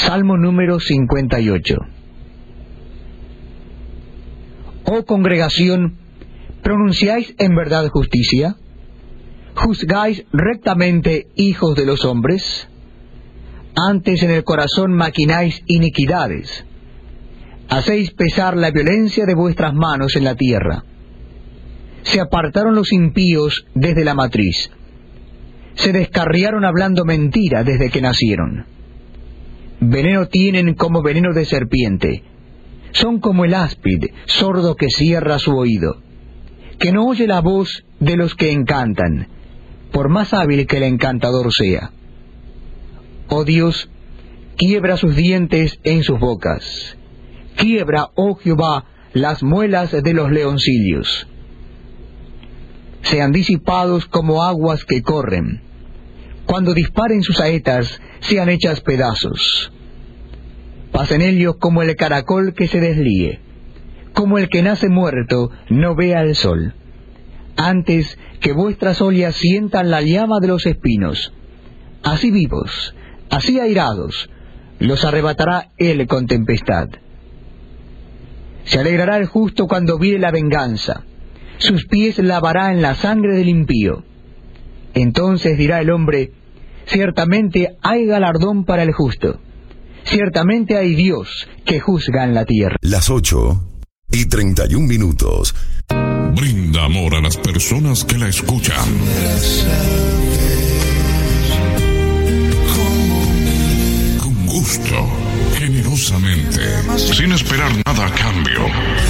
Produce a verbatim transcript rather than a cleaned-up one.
Salmo número cincuenta y ocho. Oh congregación, ¿pronunciáis en verdad justicia? ¿Juzgáis rectamente, hijos de los hombres? Antes en el corazón maquináis iniquidades. Hacéis pesar la violencia de vuestras manos en la tierra. Se apartaron los impíos desde la matriz. Se descarriaron hablando mentira desde que nacieron. Veneno tienen como veneno de serpiente. Son como el áspid, sordo que cierra su oído, que no oye la voz de los que encantan, por más hábil que el encantador sea. Oh Dios, quiebra sus dientes en sus bocas. Quiebra, oh Jehová, las muelas de los leoncillos. Sean disipados como aguas que corren. Cuando disparen sus saetas, sean hechas pedazos. Pasen ellos como el caracol que se deslíe, como el que nace muerto no vea el sol. Antes que vuestras ollas sientan la llama de los espinos, así vivos, así airados, los arrebatará él con tempestad. Se alegrará el justo cuando viere la venganza, sus pies lavará en la sangre del impío. Entonces dirá el hombre, ciertamente hay galardón para el justo, ciertamente hay Dios que juzga en la tierra. Las ocho y treinta y un minutos. Brinda amor a las personas que la escuchan. Con gusto, generosamente, sin esperar nada a cambio.